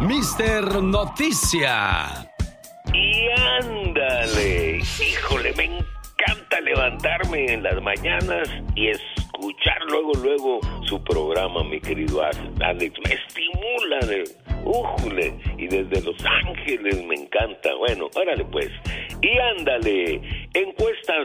Mister Noticia. Y ándale, híjole, me encanta levantarme en las mañanas y escuchar luego su programa, mi querido Alex. Me estimula, újule, y desde Los Ángeles me encanta. Bueno, órale pues. Y ándale, encuestas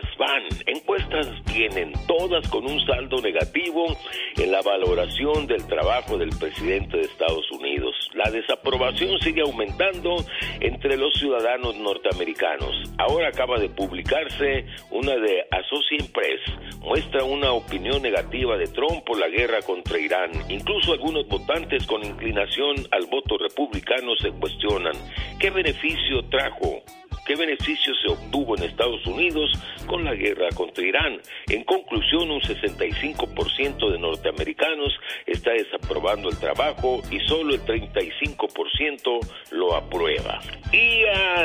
vienen, todas con un saldo negativo en la valoración del trabajo del presidente de Estados Unidos. La desaprobación sigue aumentando entre los ciudadanos norteamericanos. Ahora acaba de publicarse una de Associated Press, muestra una opinión negativa de Trump por la guerra contra Irán. Incluso algunos votantes con inclinación al voto republicano se cuestionan ¿qué beneficio trajo? ¿Qué beneficio se obtuvo en Estados Unidos con la guerra contra Irán? En conclusión, un 65% de norteamericanos está desaprobando el trabajo y solo el 35% lo aprueba. Y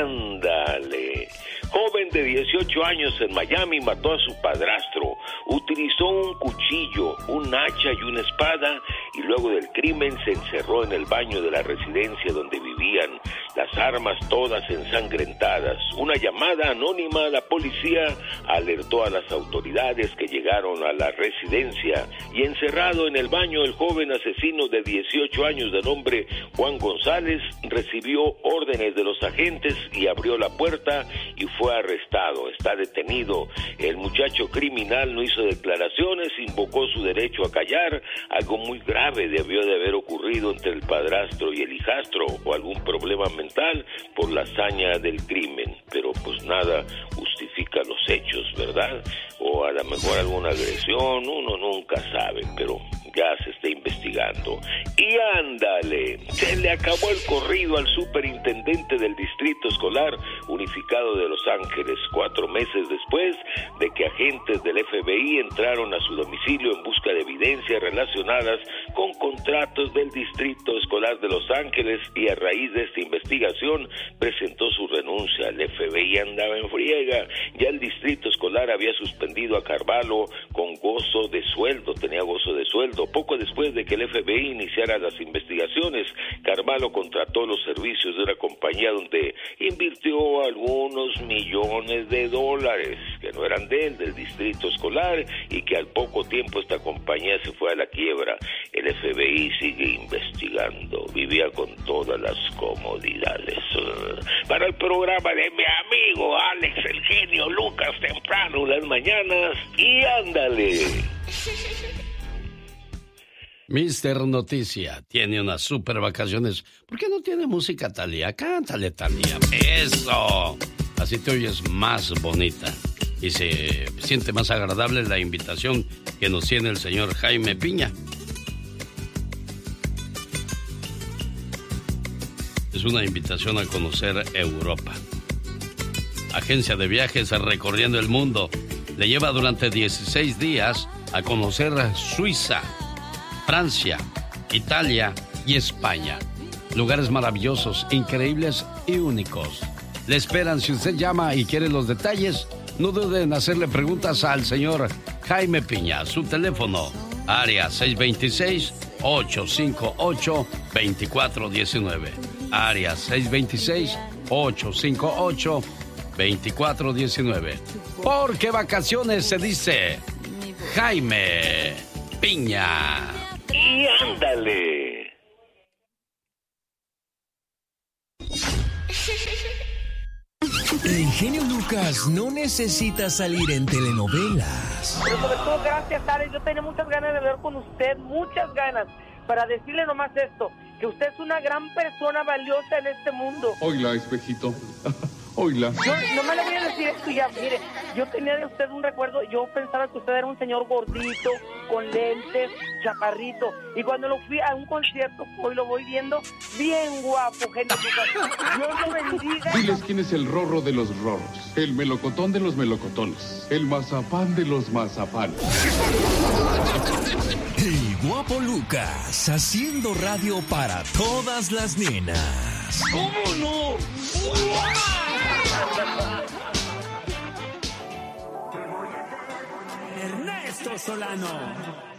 ándale, joven de 18 años en Miami mató a su padrastro, utilizó un cuchillo, un hacha y una espada y luego del crimen se encerró en el baño de la residencia donde vivían, las armas todas ensangrentadas. Una llamada anónima a la policía alertó a las autoridades que llegaron a la residencia y encerrado en el baño el joven asesino de 18 años de nombre Juan González recibió órdenes de los agentes y abrió la puerta y fue arrestado. Está detenido. El muchacho criminal no hizo declaraciones, invocó su derecho a callar. Algo muy grave debió de haber ocurrido entre el padrastro y el hijastro o algún problema mental por la hazaña del crimen. Pero pues nada justifica los hechos, ¿verdad? O a lo mejor alguna agresión, uno nunca sabe, pero ya se está investigando. Y ándale, se le acabó el corrido al superintendente del Distrito Escolar Unificado de Los Ángeles, 4 meses después de que agentes del FBI entraron a su domicilio en busca de evidencias relacionadas con contratos del Distrito Escolar de Los Ángeles, y a raíz de esta investigación presentó su renuncia. El FBI andaba en friega, ya el Distrito Escolar había suspendido a Carvalho con gozo de sueldo, tenía gozo de sueldo. Poco después de que el FBI iniciara las investigaciones, Carvalho contrató los servicios de una compañía donde invirtió algunos millones de dólares que no eran de él, del Distrito Escolar, y que al poco tiempo esta compañía se fue a la quiebra. El FBI sigue investigando, vivía con todas las comodidades. Para el programa de mi amigo Alex, el genio Lucas, temprano las mañanas, y ándale. Mister Noticia tiene unas super vacaciones. ¿Por qué no tiene música, Talía? Cántale, Talía. ¡Eso! Así te oyes más bonita y se siente más agradable la invitación que nos tiene el señor Jaime Piña. Es una invitación a conocer Europa. Agencia de viajes recorriendo el mundo. Le lleva durante 16 días a conocer Suiza, Francia, Italia y España. Lugares maravillosos, increíbles y únicos. Le esperan. Si usted llama y quiere los detalles, no duden en hacerle preguntas al señor Jaime Piña. Su teléfono, área 626-858-2419. Área 626-858-2419. Porque vacaciones se dice Jaime Piña. Y ándale. El genio Lucas no necesita salir en telenovelas. Pero sobre todo, gracias, Alex. Yo tenía muchas ganas de hablar con usted, muchas ganas, para decirle nomás esto, que usted es una gran persona valiosa en este mundo. Oiga, espejito. Oiga. Yo no me le voy a decir esto ya, mire, yo tenía de usted un recuerdo, yo pensaba que usted era un señor gordito, con lentes, chaparrito, y cuando lo fui a un concierto, hoy lo voy viendo, bien guapo, genio Lucas. Dios lo bendiga. Diles quién es el rorro de los rorros, el melocotón de los melocotones, el mazapán de los mazapanes. El guapo Lucas, haciendo radio para todas las nenas. ¿Cómo no? Ernesto Solano.